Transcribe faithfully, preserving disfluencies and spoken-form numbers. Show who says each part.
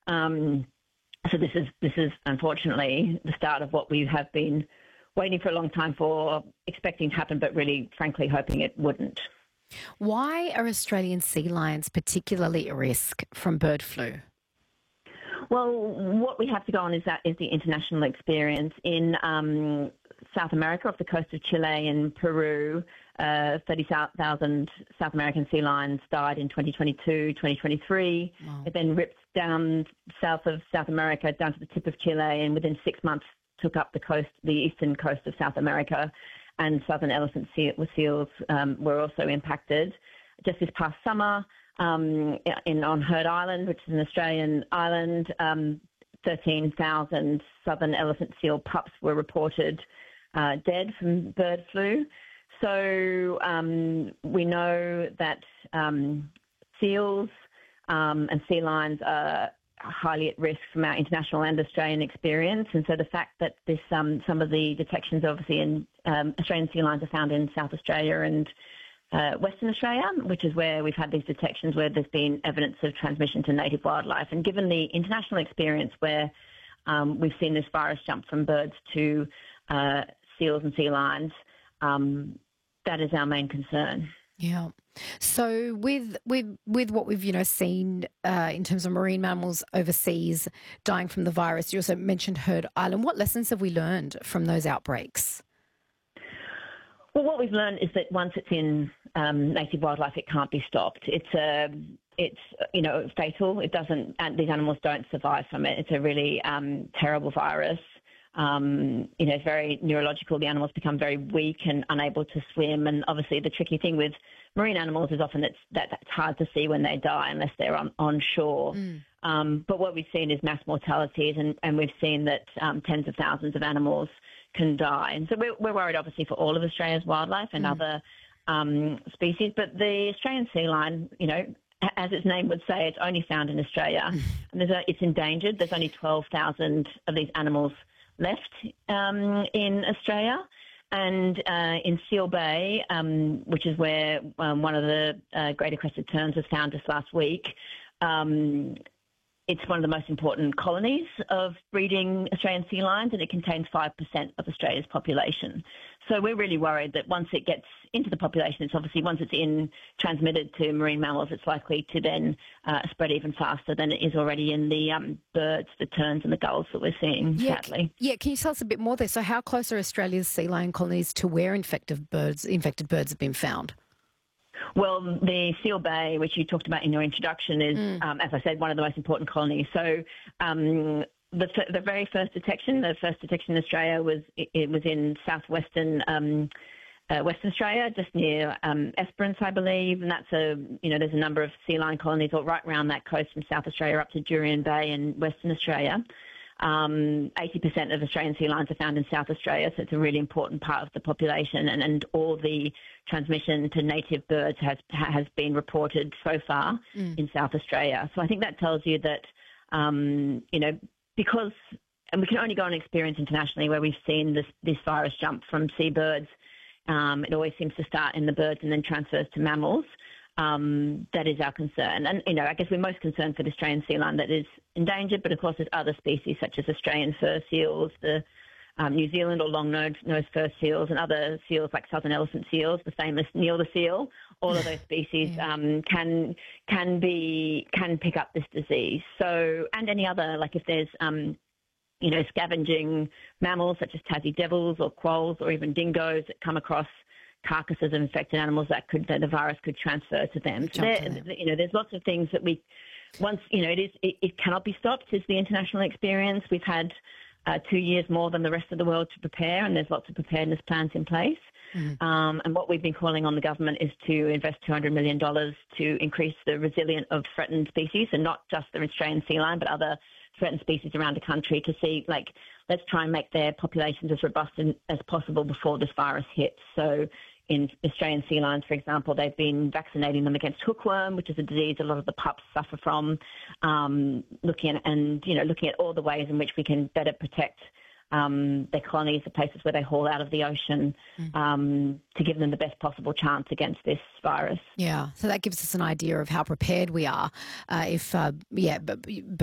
Speaker 1: Um, so this is this is unfortunately the start of what we have been waiting for a long time for, expecting to happen, but really, frankly, hoping it wouldn't.
Speaker 2: Why are Australian sea lions particularly at risk from bird flu?
Speaker 1: Well, what we have to go on is that is the international experience in um, South America, off the coast of Chile and Peru. Uh, thirty thousand South American sea lions died in twenty twenty-two, twenty twenty-three.
Speaker 2: Wow.
Speaker 1: It then ripped down south of South America, down to the tip of Chile, and within six months took up the coast, the eastern coast of South America, and southern elephant seal, seals um, were also impacted. Just this past summer, um, in on Heard Island, which is an Australian island, um, thirteen thousand southern elephant seal pups were reported uh, dead from bird flu. So um, we know that um, seals um, and sea lions are highly at risk from our international and Australian experience. And so the fact that this um, some of the detections obviously in um, Australian sea lions are found in South Australia and uh, Western Australia, which is where we've had these detections where there's been evidence of transmission to native wildlife. And given the international experience where um, we've seen this virus jump from birds to uh, seals and sea lions, um, that is our main concern.
Speaker 2: Yeah. So with with with what we've you know seen uh, in terms of marine mammals overseas dying from the virus, you also mentioned Heard Island. What lessons have we learned from those outbreaks?
Speaker 1: Well, what we've learned is that once it's in um, native wildlife, it can't be stopped. It's a it's you know fatal. It doesn't. And these animals don't survive from it. It's a really um, terrible virus. Um, you know, it's very neurological. The animals become very weak and unable to swim. And obviously the tricky thing with marine animals is often it's, that it's hard to see when they die unless they're on, on shore. Mm. Um, but what we've seen is mass mortalities, and, and we've seen that um, tens of thousands of animals can die. And so we're, we're worried, obviously, for all of Australia's wildlife and mm. other um, species. But the Australian sea lion, you know, as its name would say, it's only found in Australia. and there's a, it's endangered. There's only twelve thousand of these animals left um, in Australia. And uh, in Seal Bay, um, which is where um, one of the uh, greater crested terns was found just last week, um, it's one of the most important colonies of breeding Australian sea lions, and it contains five percent of Australia's population. So we're really worried that once it gets into the population, it's obviously once it's in transmitted to marine mammals, it's likely to then uh, spread even faster than it is already in the um, birds, the terns and the gulls that we're seeing,
Speaker 2: yeah,
Speaker 1: sadly.
Speaker 2: Yeah, can you tell us a bit more there? So how close are Australia's sea lion colonies to where infected birds, infected birds have been found?
Speaker 1: Well, the Seal Bay, which you talked about in your introduction, is, mm. um, as I said, one of the most important colonies. So um, the, the very first detection, the first detection in Australia was it, it was in southwestern um, uh, Western Australia, just near um, Esperance, I believe, and that's a you know there's a number of sea lion colonies all right around that coast from South Australia up to Jurien Bay in Western Australia. Um, eighty percent of Australian sea lions are found in South Australia, so it's a really important part of the population, and, and all the transmission to native birds has has been reported so far mm. in South Australia. So I think that tells you that, um, you know, because, and we can only go on experience internationally where we've seen this, this virus jump from seabirds. Um, it always seems to start in the birds and then transfers to mammals. Um, that is our concern. And, you know, I guess we're most concerned for the Australian sea lion that is endangered, but of course there's other species such as Australian fur seals, the um, New Zealand or long-nosed fur seals, and other seals like southern elephant seals, the famous Neil the seal. All of those species yeah. um, can can be can pick up this disease. So, and any other, like if there's um, you know scavenging mammals such as Tassie devils or quolls or even dingoes that come across carcasses of infected animals, that could that the virus could transfer to them. So there, them. you know, there's lots of things that we once you know it is it, it cannot be stopped. Is the international experience. We've had uh, two years more than the rest of the world to prepare, and there's lots of preparedness plans in place. Mm-hmm. Um, and what we've been calling on the government is to invest two hundred million dollars to increase the resilience of threatened species, and not just the Australian sea lion, but other threatened species around the country, to see, like, let's try and make their populations as robust as possible before this virus hits. So in Australian sea lions, for example, they've been vaccinating them against hookworm, which is a disease a lot of the pups suffer from, um, looking at, and, you know, looking at all the ways in which we can better protect um, their colonies, the places where they haul out of the ocean, mm. um, to give them the best possible chance against this virus.
Speaker 2: Yeah, so that gives us an idea of how prepared we are uh, if, uh, yeah, but, but